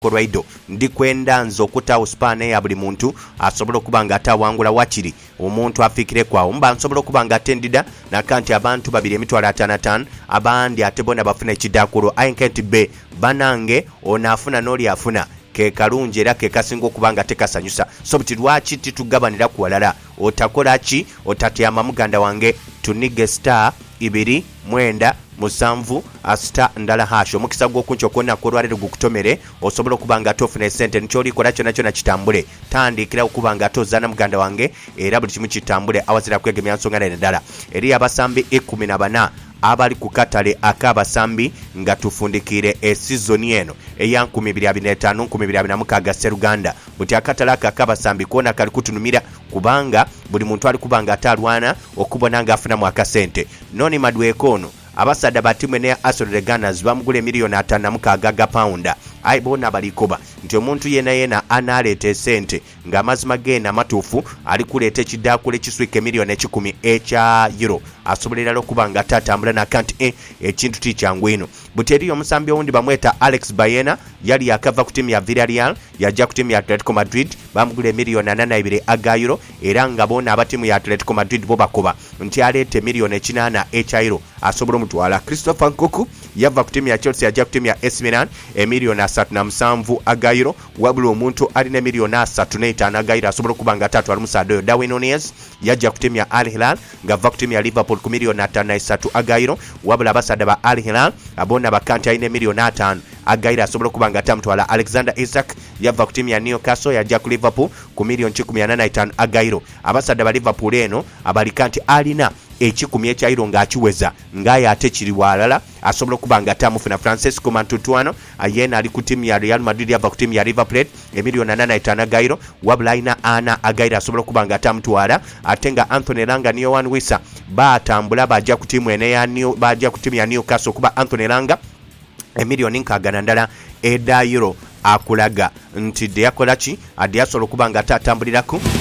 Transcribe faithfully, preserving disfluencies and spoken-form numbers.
Korwaido ndi kwenda nzo okutawo spane ya buli muntu asobola okuba nga atawangula wakiri omuntu afikire kwawo mba nsobola okuba nga atendida nakanti abantu babiri emitwalo ataano ataano abandi ate bona bafuna ekiddakulu ayinkenti be banange onaafuna n'oli afuna ke kalungi era ke kasinga okuba nga tekasanyusa so buti lwaki titugabanira ku walala otakola ki otatyama muganda wange tunige star ibiri mwenda musanvu asta ndala hasho mukisa gw'okuncho konna kolwalero gukutomere osobola okuba nga tofuna esente nikyoli kola kyona kyona kitambule tandikira okuba nga tozaana muganda wange era buli kimu kitambule awazira kwegemya nsonga nene ddala eri abasambi ikumi na bana abali ku katale ak'abasambi nga tufundikire esizoni eno eya nkumi ibiri abiri n'etaano nkumi ibiri abiri na mukaaga Sseruganda buti akatale aka ak'abasambi koona kali kutunumira kubanga buli muntu ali kuba nga atalwana okubona nga afunamu akasente noni madwekono abasadde batimu ne Arsenal Gunners bamugula emiliyoni ataano na mukaaga ga pounda ayi bona balikoba nti omuntu yena yena analeeta esente ng'amazima gena amatuufu ali kuleeta ekiddakula ekiswika emiliyoni ekikumi ekya euro asobolera okuba nga tatambula nakanti e ekintu tikyangu ino buti eriyo omusambi owundi bamweta Alex Bayena yali yakava ku timu ya Villarreal yajja ku timu ya Atletico Madrid bamugula emiliyoni ana na ibiri aga euro era nga bona abatimu ya Atletico Madrid bo bakoba nti aleeta emiliyoni ekinaana ekya euro asobola omutwala. Christopher Nkuku yava ku timu ya Chelsea yajja ku timu ya A S Milan emiliyoni asatu na musanvu aga euro wabula omuntu alina emiliyoni asatu n'etaano aga euro asobola okuba nga atwala omusaadde oyo. Darwin Nunez yajja ku timu ya Al Hilal ng'ava ku timu ya Liverpool ku miliyoni ataano na esatu aga euro wabula abasadde ba Al Hilal abona bakanti alina emiliyoni ataano aga euro asobola okuba nga atamutwala. Alexander Isak yava ku timu ya Newcastle yajja ku Liverpool ku miliyoni kikumi ana na etaano aga euro abasadde ba Liverpool eno abalikanti alina ekikumi ekya euro ng'akiweza ng'aye ate kiri walala asobola okuba nga atamufuna. Francisco Mantutuano ayena ali ku timu ya Real Madrid yava ku timu ya River Plate emiliyoni ana na etaano aga euro wabula alina ana aga euro asobola okuba nga atamutwala ate nga Anthony Langa ne Yohan Wissa batambula bajja ku timu ene ya New bajja ku timu ya Newcastle kuba Anthony Langa emiliyoni nkaaga na ndala eda euro akulaga nti de yakola ki adi asobola okuba nga atatambulirako